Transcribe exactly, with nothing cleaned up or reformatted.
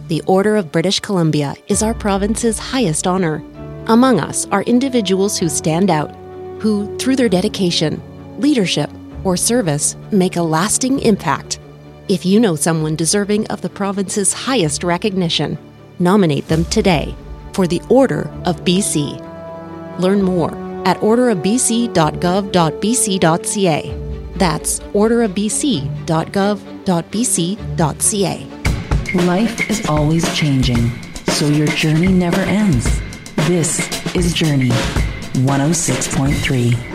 The Order of British Columbia is our province's highest honor. Among us are individuals who stand out, who, through their dedication, leadership, or service, make a lasting impact. If you know someone deserving of the province's highest recognition, nominate them today for the Order of B C. Learn more at order of b c dot gov dot b c dot c a. That's order of b c dot gov dot b c dot c a. Life is always changing, so your journey never ends. This is Journey one oh six point three.